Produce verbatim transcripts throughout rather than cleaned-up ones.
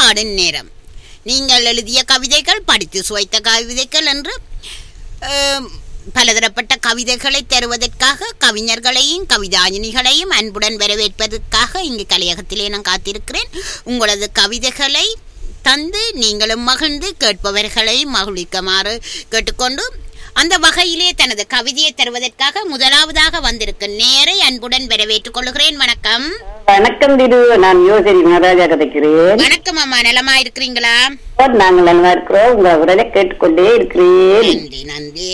பாடும் நேரம். நீங்கள் எழுதிய கவிதைகள், படித்து சுவைத்த கவிதைகள் என்று பலதரப்பட்ட கவிதைகளை தருவதற்காக கவிஞர்களையும் கவிதாயினிகளையும் அன்புடன் வரவேற்பதற்காக இங்கு கலையகத்திலே நான் காத்திருக்கிறேன். உங்களது கவிதைகளை தந்து நீங்களும் மகிழ்ந்து கேட்பவர்களை மகிழ்விக்குமாறு கேட்டுக்கொண்டு அந்த வகையிலே தனது கவிதையை தருவதற்காக முதலாவதாக வந்திருக்கும் நேரை அன்புடன் வரவேற்றுக் கொள்கிறேன். வணக்கம். வணக்கம் திரு, நான் யோசரி மகாராஜா கதைக்கிறேன். வணக்கம் அம்மா, நலமா இருக்கிறீங்களா? நாங்கள் நலமா இருக்கிறோம். உங்க உடனே கேட்டுக்கொண்டே இருக்கிறேன். நன்றி நன்றி.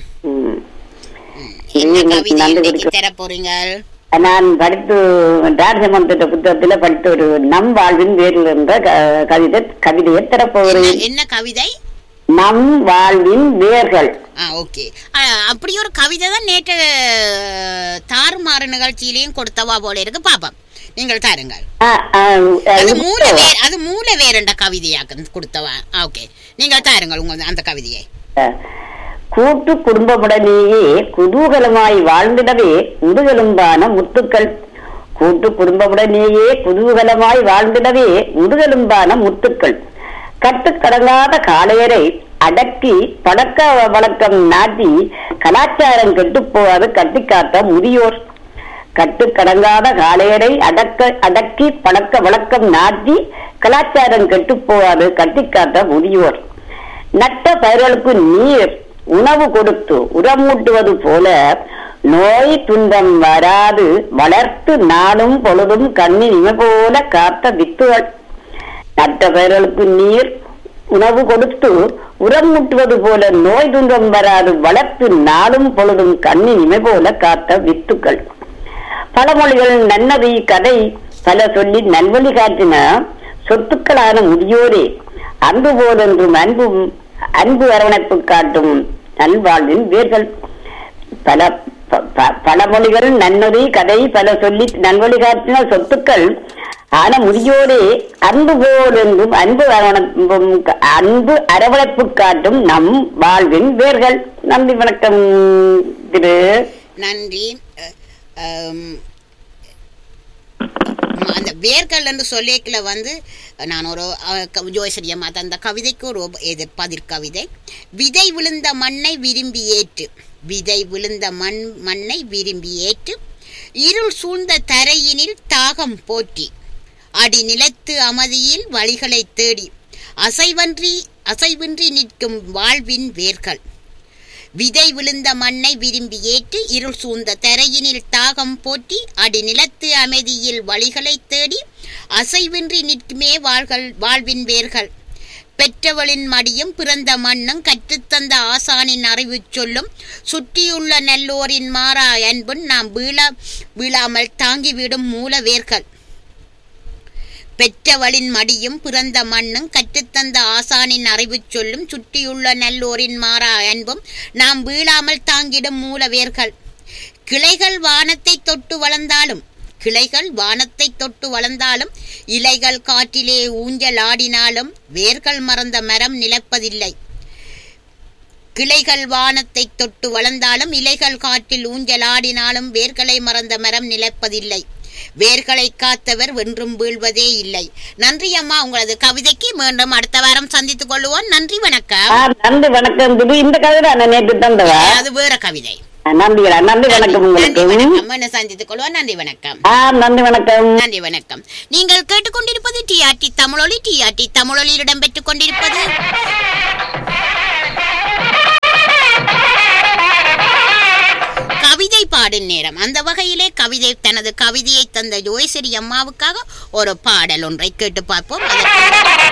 என்ன கவிதை தர போறீங்க? நான் படித்து ராஜமன்ற புத்தகத்துல படித்த ஒரு நம் வாழ்வின் வேரில் என்ற கவிதை கவிதையை தரப்போகிறேன். என்ன கவிதை? நம் வாழ்வின் வேர்கள். ஓகே, அப்படி ஒரு கவிதை தான் நேற்று தாறுமாறு நிகழ்ச்சியிலையும் கொடுத்தவா போல இருக்கு. பாப்பா, நீங்கள் தாருங்கள். அது மூல வேர், அது மூல வேர் என்ற கவிதையாக கொடுத்தவா. ஓகே, நீங்கள் தாருங்கள் உங்க அந்த கவிதையை. கூட்டு குடும்பமுடனேயே குதூகலமாய் வாழ்ந்திடவே முதுகெலும்பான முத்துக்கள். கூட்டு குடும்பமுடனேயே குதூகலமாய் வாழ்ந்திடவே முதுகெலும்பான முத்துக்கள். கட்டுக்கடங்காத காளையரை அடக்கி பழக்க வழக்கம் நாட்டி கலாச்சாரம் கெட்டு போவாது கட்டி காத்த முதியோர். கட்டுக்கடங்காத காளையரை அடக்க அடக்கி பழக்க வழக்கம் நாட்டி கலாச்சாரம் கெட்டு போவாது கட்டி காத்த முதியோர். நட்ட பயிர்களுக்கு நீர் உணவு கொடுத்து உரமூட்டுவது போல நோய் துன்பம் வராது வளர்த்து நாளும் பொழுதும் கண்ணின் இமை போல காத்த வித்துகள். நட்ட பயிர்களுக்கு நீர் உணவு கொடுத்து உரம் முட்டுவது போல நோய் துன்பம் வராது வளர்த்து நாளும் பொழுதும் கண்ணின் இமை போல காத்த வித்துக்கள். பழமொழிகள் நன்னவி கதை பல சொல்லி நல்வழி காட்டின சொத்துக்களான முதியோரே அன்பு போதென்றும் அன்பும் அன்பு அரவணைப்பு காட்டும் நல்வாழ்வின் வேர்கள். பல பழமொழிகள் நன்னொறி கதை பல சொல்லி நல்வழி காட்டின சொத்துக்கள் ஆன முதியோரே அன்பு போல் என்றும் அன்பு அரவணைப்பும் அன்பு அரவணைப்பு காட்டும் நம் வாழ்வின் வேர்கள். நன்றி, வணக்கம் திரு. நன்றி. அந்த வேர்கள் என்று சொல்லிக்கல வந்து நான் ஒரு ஜோசரியம்மா அந்த கவிதைக்கு ஒரு எதிர் பதிர் கவிதை. விதை விழுந்த மண்ணை விரும்பி ஏற்று, விதை விழுந்த மண் மண்ணை விரும்பி ஏற்று இருள் சூழ்ந்த தரையினில் தாகம் போற்றி அடி நிலத்து அமைதியில் வழிகளை தேடி அசைவன்றி அசைவின்றி நிற்கும் வாழ்வின் வேர்கள். விதை விழுந்த மண்ணை விரும்பி ஏற்று இருள் சூழ்ந்த தரையினில் தாகம் போற்றி அடி நிலத்து அமைதியில் வழிகளை தேடி அசைவின்றி நிற்குமே வாழ்கள் வாழ்வின் வேர்கள். பெற்றவளின் மடியும் பிறந்த மண்ணும் கற்றுத்தந்த ஆசானின் அறிவு சொல்லும் சுற்றியுள்ள நல்லோரின் மாறா அன்பும் நாம் வீழ வீழாமல் தாங்கிவிடும் மூல வேர்கள். பெற்றவளின் மடியும் பிறந்த மண்ணும் கற்றுத்தந்த ஆசானின் அறிவு சொல்லும் சுற்றியுள்ள நல்லோரின் மாறா அன்பும் நாம் வீழாமல் தாங்கிடும் மூலவேர்கள். கிளைகள் வானத்தை தொட்டு வளர்ந்தாலும் கிளைகள் வானத்தை தொட்டு வளர்ந்தாலும் இலைகள் காற்றிலே ஊஞ்சல் ஆடினாலும் வேர்கள் மறந்த மரம் நிலைப்பதில்லை. கிளைகள் வானத்தை தொட்டு வளர்ந்தாலும் இலைகள் காற்றில் ஊஞ்சல் ஆடினாலும் வேர்களை மறந்த மரம் நிலைப்பதில்லை. வேர்களை காத்தவர் வென்றும் வீழ்வதே இல்லை. நன்றி அம்மா, உங்களது கவிதைக்கு மீண்டும் அடுத்த வாரம் சந்தித்துக் கொள்வோம். நன்றி, வணக்கம். நன்றி, வணக்கம். இந்த கவிதை நேற்று தந்தவா, அது வேற கவிதை. நன்றி, நன்றி, வணக்கம். உங்களுக்கு சந்தித்துக் கொள்வோம். நன்றி, வணக்கம். நன்றி, வணக்கம். நன்றி, வணக்கம். நீங்கள் கேட்டுக்கொண்டிருப்பது டிஆர்டி தமிழொலி. டிஆர்டி தமிழொலியில் இடம்பெற்றுக் கொண்டிருப்பது கவிதை பாடும் நேரம். அந்த வகையிலே கவிதை தனது கவிதையை தந்த ஜோய்சரி அம்மாவுக்காக ஒரு பாடல் ஒன்றை கேட்டு பார்ப்போம்.